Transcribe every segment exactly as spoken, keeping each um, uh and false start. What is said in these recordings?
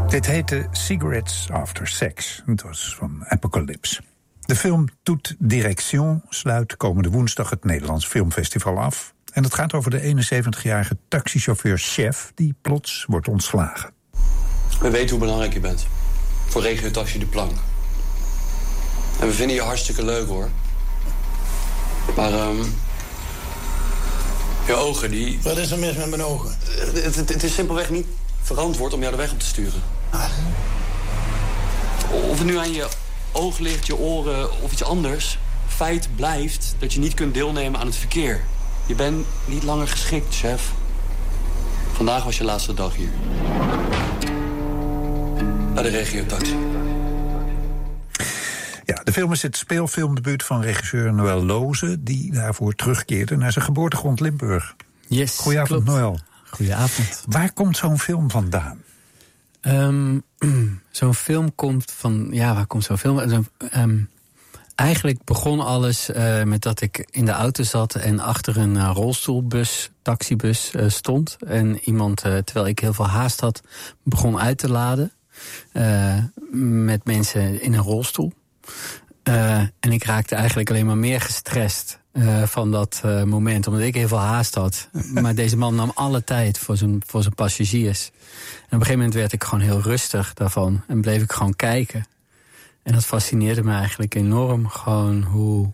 Dit heette Cigarettes After Sex. Het was van Apocalypse. De film Toute Direction sluit komende woensdag het Nederlands Filmfestival af. En het gaat over de eenenzeventigjarige taxichauffeur-chef die plots wordt ontslagen. We weten hoe belangrijk je bent. Voor Regio Taxi de Plank. En we vinden je hartstikke leuk, hoor. Maar, um, je ogen, die... Wat is er mis met mijn ogen? Het, het, het is simpelweg niet verantwoord om jou de weg op te sturen. Ah. Of het nu aan je oog ligt, je oren of iets anders... feit blijft dat je niet kunt deelnemen aan het verkeer. Je bent niet langer geschikt, chef. Vandaag was je laatste dag hier. Bij de Regio Taxi. Ja, de film is het speelfilmdebuut van regisseur Noël Loze... die daarvoor terugkeerde naar zijn geboortegrond Limburg. Yes, Goedenavond, klopt. Noël. Goedenavond. Waar komt zo'n film vandaan? Um, zo'n film komt van... Ja, waar komt zo'n film? Zo, um, eigenlijk begon alles uh, met dat ik in de auto zat... en achter een uh, rolstoelbus, taxibus uh, stond. En iemand, uh, terwijl ik heel veel haast had, begon uit te laden... Uh, met mensen in een rolstoel. Uh, en ik raakte eigenlijk alleen maar meer gestrest uh, van dat uh, moment. Omdat ik heel veel haast had. Maar deze man nam alle tijd voor zijn, voor zijn passagiers. En op een gegeven moment werd ik gewoon heel rustig daarvan. En bleef ik gewoon kijken. En dat fascineerde me eigenlijk enorm. Gewoon hoe,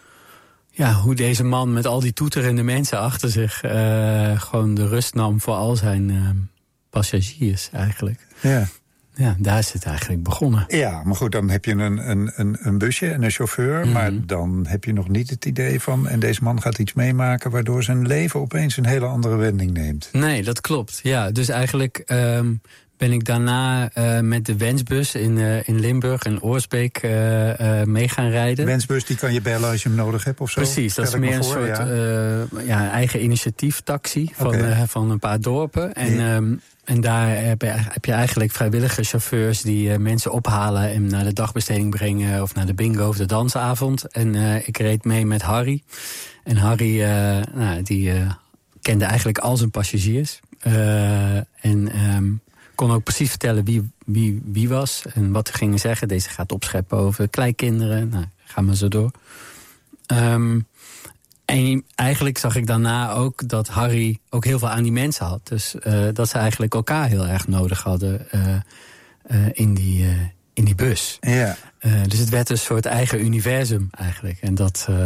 ja, hoe deze man met al die toeterende mensen achter zich... Uh, gewoon de rust nam voor al zijn uh, passagiers eigenlijk. Ja. Ja, daar is het eigenlijk begonnen. Ja, maar goed, dan heb je een, een, een, een busje en een chauffeur... Mm-hmm. Maar dan heb je nog niet het idee van... en deze man gaat iets meemaken... waardoor zijn leven opeens een hele andere wending neemt. Nee, dat klopt. Ja, dus eigenlijk um, ben ik daarna uh, met de Wensbus in, uh, in Limburg... en Oorsbeek uh, uh, mee gaan rijden. Wensbus, die kan je bellen als je hem nodig hebt of zo? Precies, dat is meer een soort ja. Uh, ja, eigen initiatieftaxi... Van, okay. uh, van een paar dorpen. En... Ja. Um, En daar heb je, heb je eigenlijk vrijwillige chauffeurs... die uh, mensen ophalen en naar de dagbesteding brengen... of naar de bingo of de dansavond. En uh, ik reed mee met Harry. En Harry uh, nou, die, uh, kende eigenlijk al zijn passagiers. Uh, en um, kon ook precies vertellen wie, wie, wie was en wat ze gingen zeggen. Deze gaat opscheppen over kleinkinderen. Nou, ga maar zo door. Um, En eigenlijk zag ik daarna ook dat Harry ook heel veel aan die mensen had. Dus uh, dat ze eigenlijk elkaar heel erg nodig hadden uh, uh, in, die, uh, in die bus. Ja. Uh, dus het werd een soort eigen universum eigenlijk. En, dat, uh,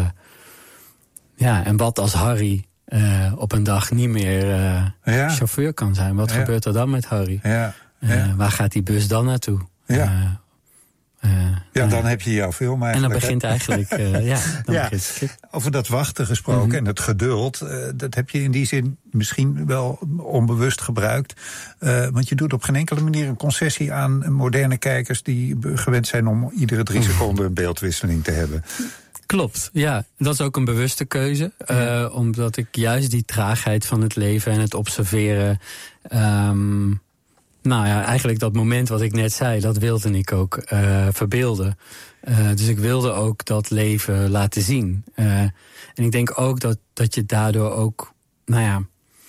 ja, en wat als Harry uh, op een dag niet meer uh, ja. chauffeur kan zijn? Wat ja. gebeurt er dan met Harry? Ja. Ja. Uh, waar gaat die bus dan naartoe? Ja. Uh, Uh, ja, uh, dan heb je jouw film eigenlijk. En dan begint hè? eigenlijk, uh, ja, dan ja. begint het. Over dat wachten gesproken mm-hmm. en het geduld... Uh, dat heb je in die zin misschien wel onbewust gebruikt. Uh, want je doet op geen enkele manier een concessie aan moderne kijkers... die gewend zijn om iedere drie seconden een beeldwisseling te hebben. Klopt, ja. Dat is ook een bewuste keuze. Ja. Uh, omdat ik juist die traagheid van het leven en het observeren... Um, Nou ja, eigenlijk dat moment wat ik net zei, dat wilde ik ook uh, verbeelden. Uh, dus ik wilde ook dat leven laten zien. Uh, en ik denk ook dat, dat je daardoor ook, nou ja,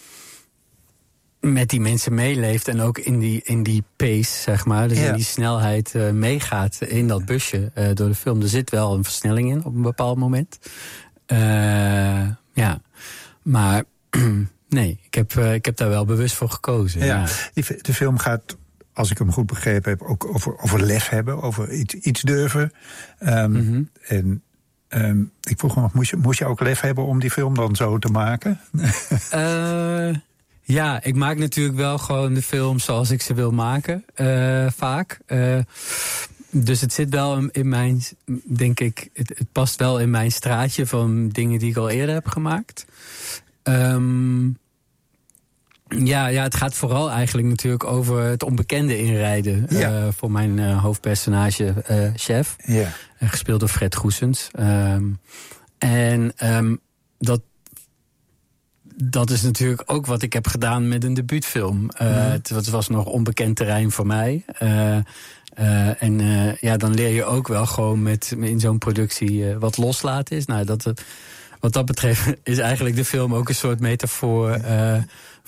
met die mensen meeleeft en ook in die, in die pace, zeg maar. Dus ja. in die snelheid uh, meegaat in dat busje uh, door de film. Er zit wel een versnelling in op een bepaald moment. Uh, ja, maar... Nee, ik heb, uh, ik heb daar wel bewust voor gekozen. Ja. Ja. De film gaat, als ik hem goed begrepen heb, ook over, over lef hebben, over iets, iets durven. Um, mm-hmm. En um, ik vroeg me nog, moest je, moest je ook lef hebben om die film dan zo te maken? uh, ja, ik maak natuurlijk wel gewoon de film zoals ik ze wil maken, uh, vaak. Uh, dus het zit wel in, in mijn, denk ik, het, het past wel in mijn straatje van dingen die ik al eerder heb gemaakt. Um, ja, ja, het gaat vooral eigenlijk natuurlijk over het onbekende inrijden. Ja. Uh, voor mijn uh, hoofdpersonage, uh, Chef. Ja. Uh, gespeeld door Fred Goesens. Um, en um, dat, dat is natuurlijk ook wat ik heb gedaan met een debuutfilm. Uh, ja. het, het was nog onbekend terrein voor mij. Uh, uh, en uh, ja, dan leer je ook wel gewoon met, in zo'n productie uh, wat loslaten is. Nou, dat... Wat dat betreft is eigenlijk de film ook een soort metafoor uh,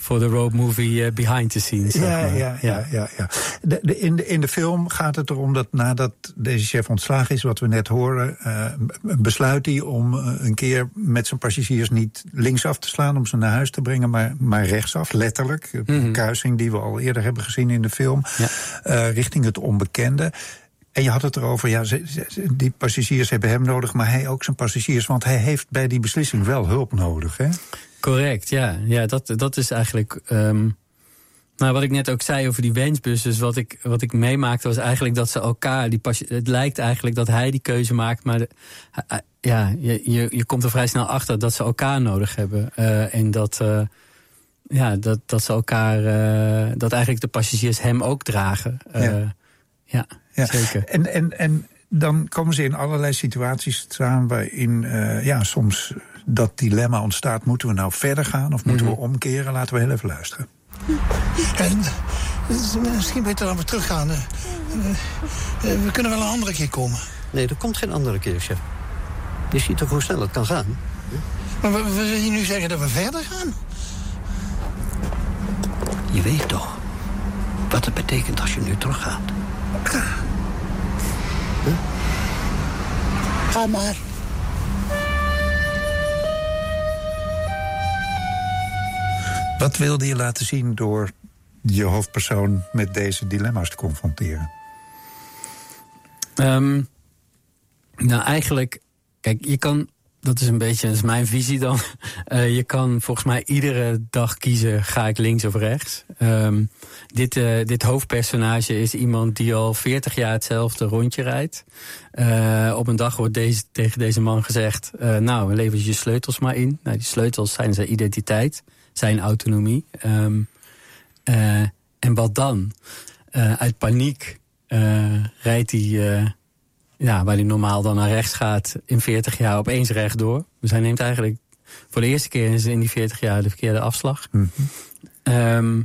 voor de road movie uh, behind the scenes. Ja, zeg maar. ja, ja, ja, ja. De, de, in, de, in de film gaat het erom dat nadat deze chef ontslagen is, wat we net horen, uh, besluit hij om uh, een keer met zijn passagiers niet linksaf te slaan om ze naar huis te brengen, maar, maar rechtsaf, letterlijk. Mm-hmm. Een kruising die we al eerder hebben gezien in de film, ja. uh, richting het onbekende. En je had het erover, ja, ze, ze, die passagiers hebben hem nodig, maar hij ook zijn passagiers, want hij heeft bij die beslissing wel hulp nodig, hè? Correct, ja. Ja, dat, dat is eigenlijk Um, nou, wat ik net ook zei over die wensbus, dus wat ik, wat ik meemaakte was eigenlijk dat ze elkaar, die pas, het lijkt eigenlijk dat hij die keuze maakt, maar de, ja, je, je, je komt er vrij snel achter dat ze elkaar nodig hebben. Uh, en dat, uh, ja, dat, dat ze elkaar, uh, dat eigenlijk de passagiers hem ook dragen. Uh, ja. ja, ja, zeker. En, en, en dan komen ze in allerlei situaties staan waarin uh, ja, soms dat dilemma ontstaat. Moeten we nou verder gaan of moeten mm-hmm. we omkeren? Laten we heel even luisteren. En, misschien beter dan we teruggaan. Uh, uh, we kunnen wel een andere keer komen. Nee, er komt geen andere keer, chef. Je ziet toch hoe snel het kan gaan? Maar we, we willen nu zeggen dat we verder gaan? Je weet toch wat het betekent als je nu teruggaat? Ga. Huh? Ga maar. Wat wilde je laten zien door je hoofdpersoon met deze dilemma's te confronteren? Um, nou, eigenlijk, kijk, je kan, dat is een beetje, dat is mijn visie dan. Uh, je kan volgens mij iedere dag kiezen, ga ik links of rechts. Um, dit, uh, dit hoofdpersonage is iemand die al veertig jaar hetzelfde rondje rijdt. Uh, op een dag wordt deze, tegen deze man gezegd, uh, nou, lever je sleutels maar in. Nou, die sleutels zijn zijn identiteit, zijn autonomie. Um, uh, en wat dan? Uh, uit paniek uh, rijdt hij, uh, ja, waar hij normaal dan naar rechts gaat, in veertig jaar opeens rechtdoor. Dus hij neemt eigenlijk voor de eerste keer in die veertig jaar de verkeerde afslag. Mm-hmm. Um,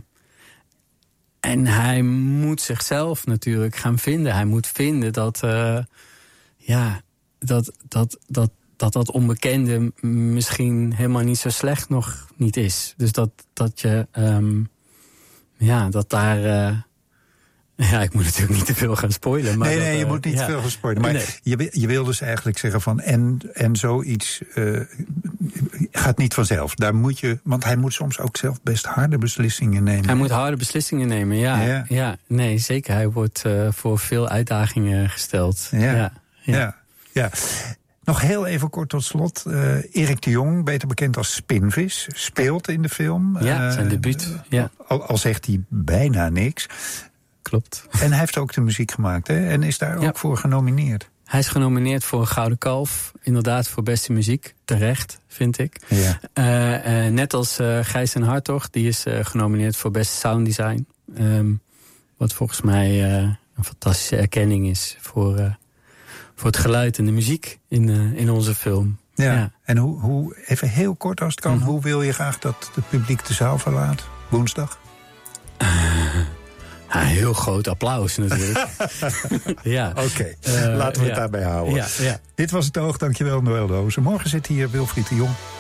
en hij moet zichzelf natuurlijk gaan vinden. Hij moet vinden dat, uh, ja, dat, dat, dat, dat dat onbekende misschien helemaal niet zo slecht nog niet is. Dus dat, dat je, um, ja, dat daar, uh, ja, ik moet natuurlijk niet te veel gaan spoilen. Maar nee, dat, nee, je uh, moet niet ja. te veel gaan spoilen. Maar nee. je, je wil dus eigenlijk zeggen van, en, en zoiets uh, gaat niet vanzelf. Daar moet je, want hij moet soms ook zelf best harde beslissingen nemen. Hij moet harde beslissingen nemen, ja. Ja, ja nee, zeker. Hij wordt uh, voor veel uitdagingen gesteld. Ja, ja, ja. ja. ja. Nog heel even kort tot slot. Uh, Erik de Jong, beter bekend als Spinvis, speelt in de film. Ja, zijn uh, debuut. Ja. Al, al zegt hij bijna niks. Klopt. En hij heeft ook de muziek gemaakt, hè? En is daar ja. ook voor genomineerd. Hij is genomineerd voor een Gouden Kalf. Inderdaad, voor beste muziek. Terecht, vind ik. Ja. Uh, uh, net als uh, Gijs en Hartog. Die is uh, genomineerd voor beste sounddesign. Um, wat volgens mij uh, een fantastische erkenning is voor, uh, voor het geluid en de muziek in, uh, in onze film. Ja. Ja. En hoe, hoe, even heel kort als het kan, mm-hmm. hoe wil je graag dat het publiek de zaal verlaat? Woensdag? Uh, Ja, heel groot applaus natuurlijk. ja. Oké, okay. uh, laten we het ja. daarbij houden. Ja, ja. Dit was Het Oog, dankjewel Noël de Oosen. Morgen zit hier Wilfried de Jong.